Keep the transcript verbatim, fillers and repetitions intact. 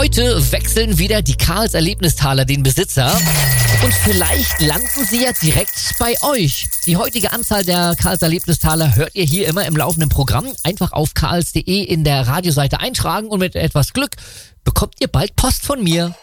Heute wechseln wieder die Karls Erlebnistaler den Besitzer und vielleicht landen sie ja direkt bei euch. Die heutige Anzahl der Karls Erlebnistaler hört ihr hier immer im laufenden Programm. Einfach auf karls punkt de in der Radioseite eintragen und mit etwas Glück bekommt ihr bald Post von mir.